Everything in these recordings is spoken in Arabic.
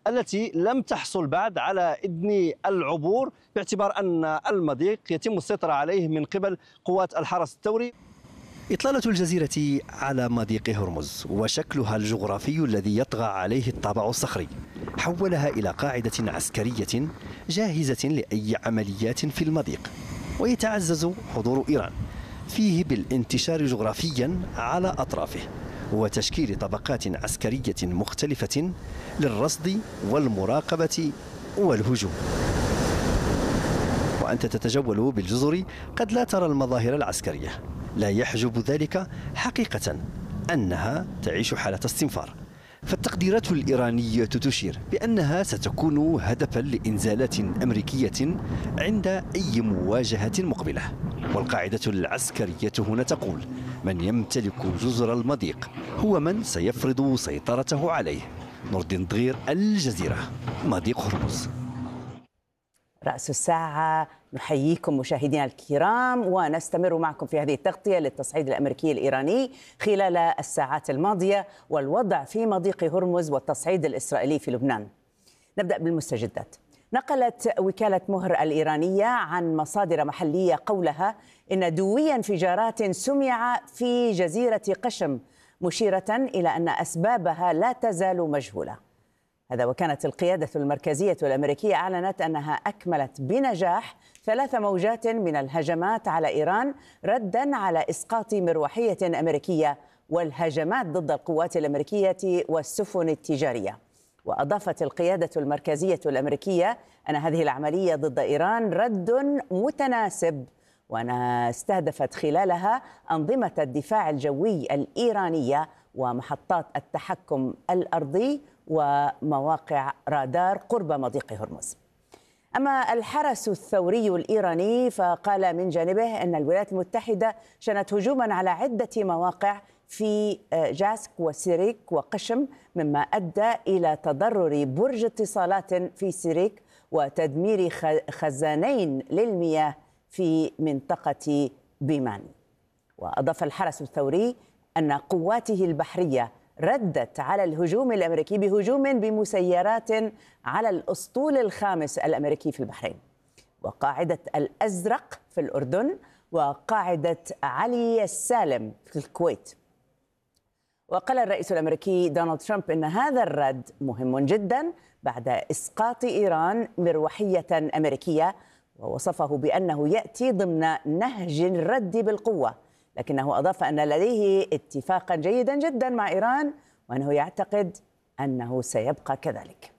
التي لم تحصل بعد على إذن العبور، باعتبار أن المضيق يتم السيطرة عليه من قبل قوات الحرس الثوري. إطلالة الجزيرة على مضيق هرمز وشكلها الجغرافي الذي يطغى عليه الطابع الصخري حولها إلى قاعدة عسكرية جاهزة لأي عمليات في المضيق، ويتعزز حضور إيران فيه بالانتشار جغرافيا على أطرافه وتشكيل طبقات عسكرية مختلفة للرصد والمراقبة والهجوم. وأنت تتجول بالجزر قد لا ترى المظاهر العسكرية، لا يحجب ذلك حقيقة أنها تعيش حالة استنفار. فالتقديرات الإيرانية تشير بأنها ستكون هدفا لإنزالات أمريكية عند أي مواجهة مقبلة. والقاعدة العسكرية هنا تقول: من يمتلك جزر المضيق هو من سيفرض سيطرته عليه. نور الدين ضغير، الجزيرة، مضيق هرمز. رأس الساعة، نحييكم مشاهدينا الكرام ونستمر معكم في هذه التغطية للتصعيد الأمريكي الإيراني خلال الساعات الماضية والوضع في مضيق هرمز والتصعيد الإسرائيلي في لبنان. نبدأ بالمستجدات. نقلت وكالة مهر الإيرانية عن مصادر محلية قولها إن دوي انفجارات سمع في جزيرة قشم، مشيرة إلى أن أسبابها لا تزال مجهولة. هذا وكانت القيادة المركزية الأمريكية أعلنت أنها أكملت بنجاح 3 موجات من الهجمات على إيران رداً على إسقاط مروحية أمريكية والهجمات ضد القوات الأمريكية والسفن التجارية. وأضافت القيادة المركزية الأمريكية أن هذه العملية ضد إيران رد متناسب، وأنها استهدفت خلالها أنظمة الدفاع الجوي الإيرانية ومحطات التحكم الأرضي ومواقع رادار قرب مضيق هرمز. أما الحرس الثوري الإيراني فقال من جانبه أن الولايات المتحدة شنت هجوما على عدة مواقع في جاسك وسيريك وقشم، مما أدى إلى تضرر برج اتصالات في سيريك وتدمير خزانين للمياه في منطقة بيمان. وأضاف الحرس الثوري أن قواته البحرية ردت على الهجوم الأمريكي بهجوم بمسيرات على الأسطول الخامس الأمريكي في البحرين، وقاعدة الأزرق في الأردن، وقاعدة علي السالم في الكويت. وقال الرئيس الأمريكي دونالد ترامب إن هذا الرد مهم جدا بعد إسقاط إيران مروحية أمريكية، ووصفه بأنه يأتي ضمن نهج الرد بالقوة، لكنه أضاف أن لديه اتفاقا جيدا جدا مع إيران وأنه يعتقد أنه سيبقى كذلك.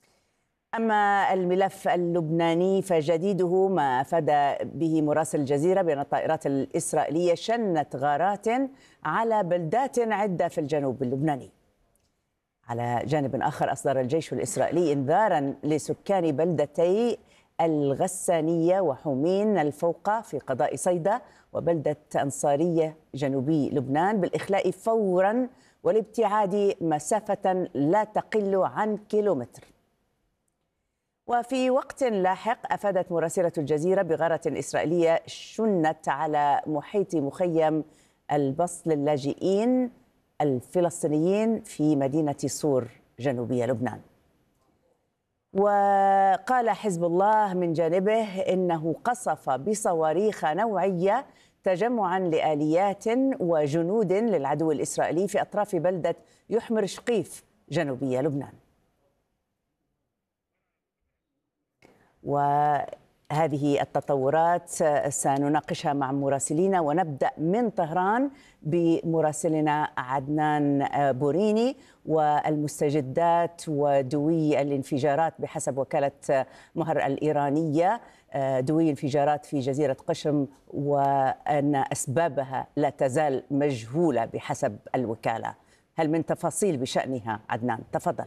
أما الملف اللبناني فجديده ما أفاد به مراسل الجزيرة بأن الطائرات الإسرائيلية شنت غارات على بلدات عدة في الجنوب اللبناني. على جانب آخر أصدر الجيش الإسرائيلي إنذارا لسكان بلدتي الغسانية وحمين الفوقة في قضاء صيدا وبلدة أنصارية جنوبي لبنان بالإخلاء فورا والابتعاد مسافة لا تقل عن كيلومتر. وفي وقت لاحق أفادت مراسلة الجزيرة بغارة إسرائيلية شنت على محيط مخيم البسط للاجئين الفلسطينيين في مدينة صور جنوبية لبنان. وقال حزب الله من جانبه إنه قصف بصواريخ نوعية تجمعا لآليات وجنود للعدو الإسرائيلي في أطراف بلدة يحمر شقيف جنوبية لبنان. وهذه التطورات سنناقشها مع مراسلينا، ونبدأ من طهران بمراسلنا عدنان بوريني والمستجدات ودوي الانفجارات بحسب وكالة مهر الإيرانية، دوي انفجارات في جزيرة قشم وأن أسبابها لا تزال مجهولة بحسب الوكالة. هل من تفاصيل بشأنها عدنان؟ تفضل.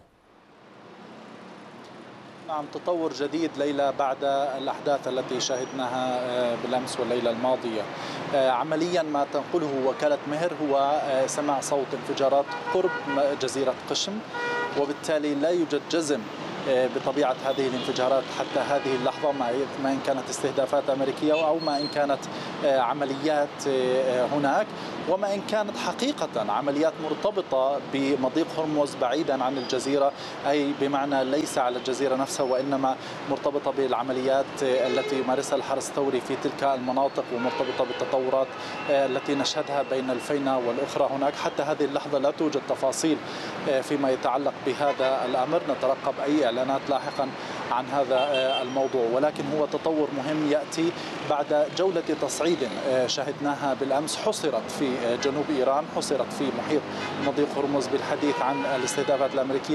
نعم، تطور جديد ليلى بعد الأحداث التي شاهدناها بالأمس والليلة الماضية. عمليا ما تنقله وكالة مهر هو سماع صوت انفجارات قرب جزيرة قشم، وبالتالي لا يوجد جزم بطبيعة هذه الانفجارات حتى هذه اللحظة، ما إن كانت استهدافات أمريكية أو ما إن كانت عمليات هناك، وما إن كانت حقيقة عمليات مرتبطة بمضيق هرمز بعيدا عن الجزيرة، أي بمعنى ليس على الجزيرة نفسها وإنما مرتبطة بالعمليات التي يمارسها الحرس الثوري في تلك المناطق ومرتبطة بالتطورات التي نشهدها بين الفينة والأخرى هناك. حتى هذه اللحظة لا توجد تفاصيل فيما يتعلق بهذا الأمر، نترقب أي إعلانات لاحقا عن هذا الموضوع، ولكن هو تطور مهم يأتي بعد جولة تصعيد شهدناها بالأمس، حصرت في جنوب إيران، حصرت في محيط مضيق هرمز بالحديث عن الاستهدافات الأمريكية